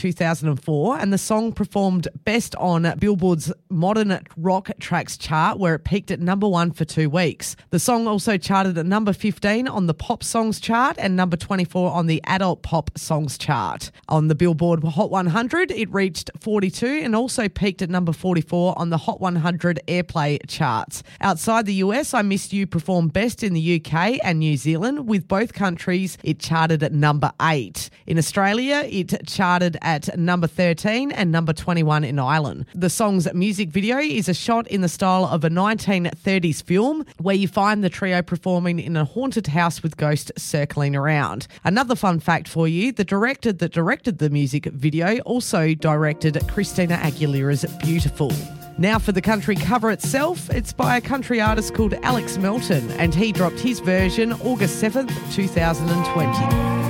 2004, and the song performed best on Billboard's Modern Rock Tracks chart, where it peaked at number 1 for 2 weeks. The song also charted at number 15 on the Pop Songs chart and number 24 on the Adult Pop Songs chart. On the Billboard Hot 100, it reached 42 and also peaked at number 44 on the Hot 100 Airplay charts. Outside the US, I Miss You performed best in the UK and New Zealand. With both countries, it charted at number 8. In Australia, it charted at number 13 and number 21 in Ireland. The song's music video is a shot in the style of a 1930s film where you find the trio performing in a haunted house with ghosts circling around. Another fun fact for you, the director that directed the music video also directed Christina Aguilera's Beautiful. Now for the country cover itself, it's by a country artist called Alex Melton, and he dropped his version August 7th, 2020.